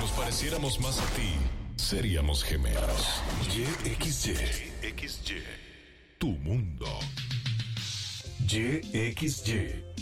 nos pareciéramos más a ti, seríamos gemelos. YXY. Tu mundo. YXY.